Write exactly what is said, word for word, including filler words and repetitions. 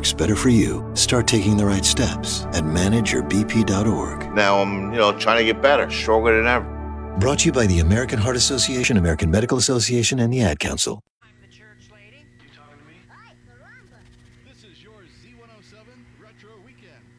works better for you, start taking the right steps at manage your b p dot org. Now I'm, you know, trying to get better, stronger than ever. Brought to you by the American Heart Association, American Medical Association, and the Ad Council. I'm the church lady. You talking to me? Hi, Caramba. This is your Z one oh seven Retro Weekend.